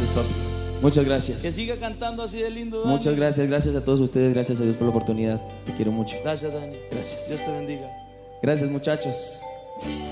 papi. Muchas gracias. Que siga cantando así de lindo, Dani. Muchas gracias, gracias a todos ustedes, gracias a Dios por la oportunidad. Te quiero mucho. Gracias, Dani. Gracias. Dios te bendiga. Gracias, muchachos.